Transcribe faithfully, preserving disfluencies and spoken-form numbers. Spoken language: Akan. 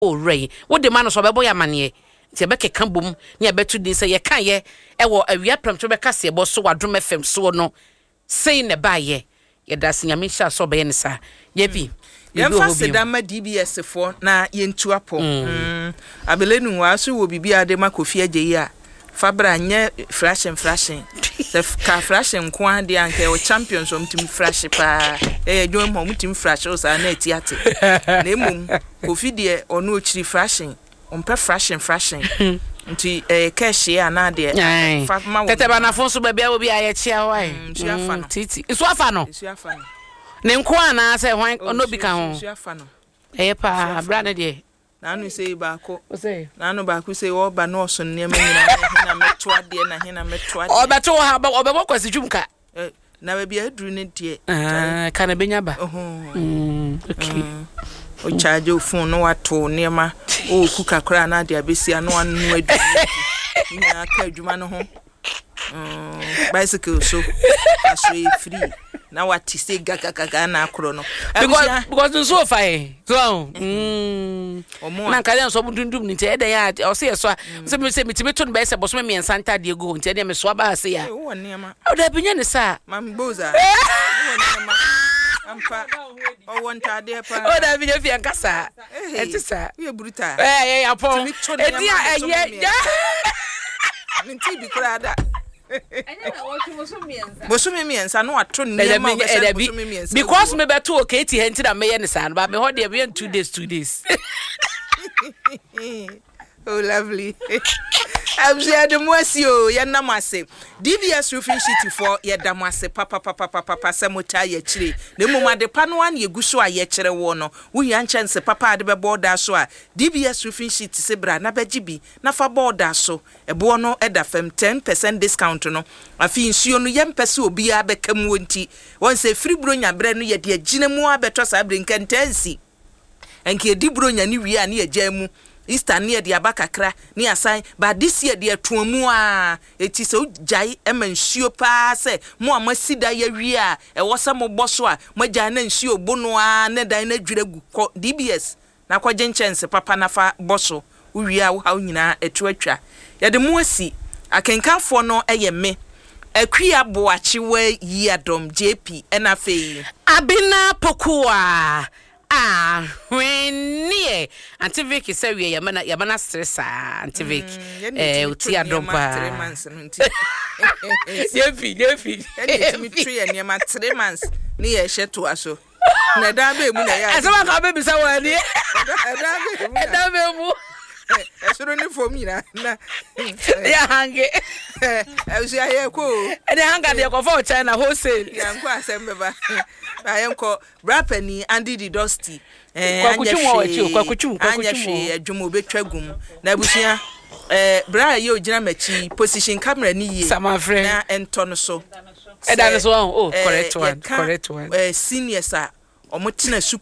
oh ray what the man so be boy amane ti be keka bom ne be to din say ye kan ye e wo awia pramto be kase bo so wadom fm so no sei ne ba ye ye da senyame sha so be ne sa ye bi ye fa seda ma D B S fo na ye ntu apo mm abelenu wa so wo bibia de makofi ajeyi a fabra nye flashing flashing the ka flashing ko ade anke o champions om team flash pa eh dwom mo team flash o sa na atiate na emum kofi de ono ochiri flashing on pe flashing flashing nti eh cash ya na de fama tete bana fon so bebia obi aye chia wai nti afa no titi isu afa no isu afa no ne nko ana se hwan ono bi kan ho isu afa no eh pa brother de na anu say ba ko o say na anu ba ko say o ba no so ne ma nyina na meto ade na he na meto ade o beto ha o be kwasi twumka eh na ba bia aduru ne de ah kana benya ba mm okay o charge o phone no wato ne ma o ku kakra na de abesia no anu adu nya ka adwuma no ho mm bicycle so aso free na what say gaga gaga na akro no because because so fine so mm na kale so bundundum ni te dey ya o say so so me say mitime to no be say boso me miensa nta de go nte dey me so ba say ya o ne ma o da binya ne sa mam boza o ne ma ampa o wonta de pa o da binya fi ankasa enti sa ye bruta eh ya po enti ya eh ni ti bi kura da Bosumi miensa no ato ne ma bosumi miensa because me beto o K T henti na me ye ne san ba me ho de be two days two days oh lovely abia de moasio ye namase D B S roofing sheet for ye damase papa papa papa samota ye chire ne mumade pano an ye guso a ye chire wo no wo hia nchance papa ade be border so a D B S roofing sheet se bra na bagibi na fa border so ebo no eda fam ten percent discount no afi nsuo no ye mpese obi a bekam wonti won se free bronya bre no ye de agina mu abeto sa bre nkantansi enke di bronya ni wi a ne ye jamu Easter near the abakakra near sign but this year dear tuamu a eti so jai emansuo pa se mo amasida ya wi a e wosa mo boso a maja na nsuo bono a ne dan na dwira gu D B S na kwaje nchense papa na fa boso wi a wo ha nyina etu atwa ya de mo asi akenkanfo no eye me akua boachi wa yi adom J P na fei abina pokua ah when nie Auntie Vicky say we yamana yamana stress ah Auntie Vicky eh uti adompa three months nti yefi yefi eni mi three and yama three months ni ye hyeto aso na da be mu na ya asema ka be bisa wani da da be mu esoro ni fo mi na na ya hange eh usi aye ko e de hanga de ko for China wholesale ya nko asembe ba ayenko rapani Andy the Dusty eh anya hwe kwa kuchu kwa kuchu hwe adwuma obetwagum na busia eh bra ye ogina machi position camera ni ye na ento no so e da no so oh correct one correct one eh seniors a omotena